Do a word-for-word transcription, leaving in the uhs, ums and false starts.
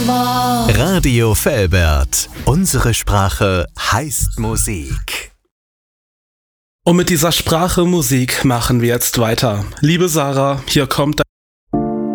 Radio Velbert. Unsere Sprache heißt Musik. Und mit dieser Sprache Musik machen wir jetzt weiter. Liebe Sarah, hier kommt